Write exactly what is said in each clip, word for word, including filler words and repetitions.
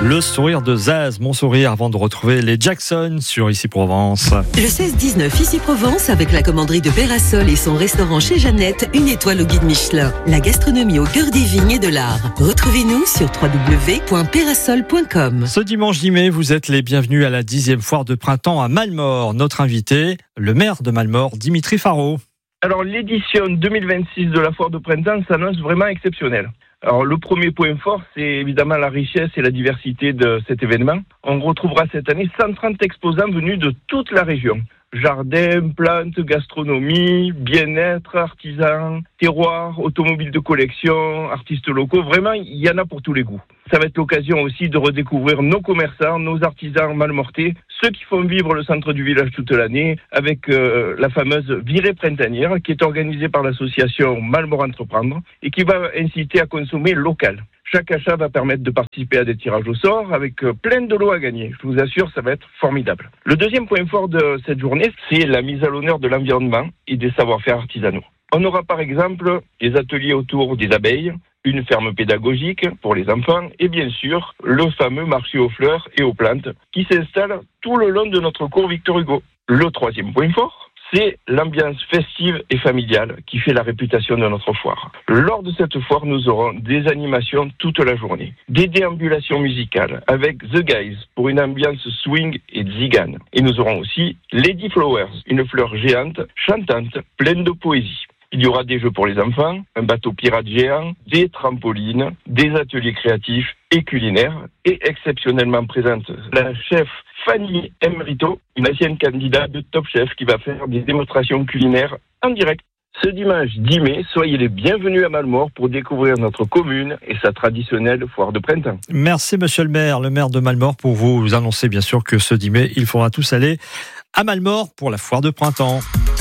Le sourire de Zaz, mon sourire, avant de retrouver les Jackson sur Ici Provence. Le seize dix-neuf Ici Provence, avec la commanderie de Pérasol et son restaurant chez Jeannette, une étoile au guide Michelin. La gastronomie au cœur des vignes et de l'art. Retrouvez-nous sur w w w point pérasol point com. Ce dimanche dix mai, vous êtes les bienvenus à la dixième foire de printemps à Mallemort. Notre invité, le maire de Mallemort, Dimitri Faro. Alors l'édition deux mille vingt-six de la foire de printemps s'annonce vraiment exceptionnelle. Alors le premier point fort, c'est évidemment la richesse et la diversité de cet événement. On retrouvera cette année cent trente exposants venus de toute la région. Jardins, plantes, gastronomie, bien-être, artisans, terroirs, automobiles de collection, artistes locaux. Vraiment, il y en a pour tous les goûts. Ça va être l'occasion aussi de redécouvrir nos commerçants, nos artisans malmortais, ceux qui font vivre le centre du village toute l'année, avec euh, la fameuse virée printanière qui est organisée par l'association Mallemort Entreprendre et qui va inciter à consommer local. Chaque achat va permettre de participer à des tirages au sort avec plein de lots à gagner. Je vous assure, ça va être formidable. Le deuxième point fort de cette journée, c'est la mise à l'honneur de l'environnement et des savoir-faire artisanaux. On aura par exemple des ateliers autour des abeilles, une ferme pédagogique pour les enfants et bien sûr le fameux marché aux fleurs et aux plantes qui s'installe tout le long de notre cours Victor Hugo. Le troisième point fort, c'est l'ambiance festive et familiale qui fait la réputation de notre foire. Lors de cette foire, nous aurons des animations toute la journée, des déambulations musicales avec The Guys pour une ambiance swing et zigane. Et nous aurons aussi Lady Flowers, une fleur géante, chantante, pleine de poésie. Il y aura des jeux pour les enfants, un bateau pirate géant, des trampolines, des ateliers créatifs et culinaires. Et exceptionnellement présente la chef Fanny Emrito, une ancienne candidate de Top Chef qui va faire des démonstrations culinaires en direct. Ce dimanche dix mai, soyez les bienvenus à Mallemort pour découvrir notre commune et sa traditionnelle foire de printemps. Merci monsieur le maire, le maire de Mallemort, pour vous annoncer bien sûr que ce dix mai, il faudra tous aller à Mallemort pour la foire de printemps.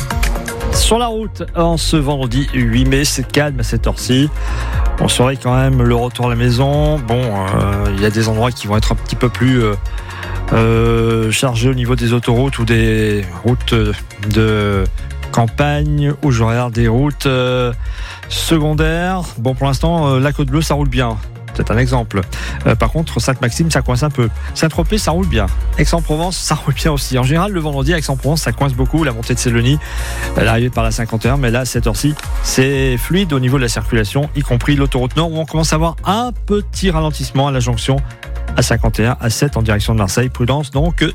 Sur la route, en ce vendredi huit mai, c'est calme à cette heure-ci. On saurait quand même le retour à la maison. Bon, il euh, y a des endroits qui vont être un petit peu plus euh, euh, chargés au niveau des autoroutes ou des routes de campagne, ou je regarde des routes euh, secondaires. Bon, pour l'instant, euh, la Côte Bleue, ça roule bien. C'est un exemple. Euh, par contre, Sainte-Maxime, ça coince un peu. Saint-Tropez, ça roule bien. Aix-en-Provence, ça roule bien aussi. En général, le vendredi, à Aix-en-Provence, ça coince beaucoup. La montée de Sélonie, l'arrivée par la cinquante et un. Mais là, à cette heure-ci, c'est fluide au niveau de la circulation, y compris l'autoroute Nord, où on commence à avoir un petit ralentissement à la jonction à cinquante et un, à sept en direction de Marseille. Prudence donc